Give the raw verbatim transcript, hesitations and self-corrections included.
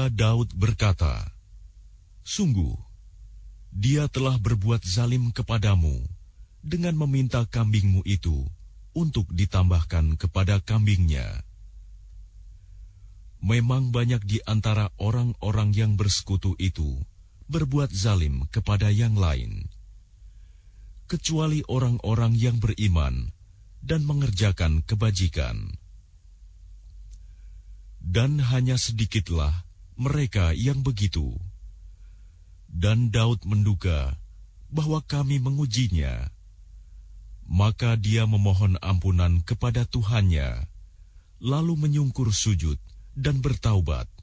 Maka Daud berkata, "Sungguh, dia telah berbuat zalim kepadamu dengan meminta kambingmu itu untuk ditambahkan kepada kambingnya. Memang banyak di antara orang-orang yang bersekutu itu berbuat zalim kepada yang lain, kecuali orang-orang yang beriman dan mengerjakan kebajikan. Dan hanya sedikitlah mereka yang begitu. Dan Daud menduga bahwa kami mengujinya. Maka dia memohon ampunan kepada Tuhannya, lalu menyungkur sujud dan bertaubat.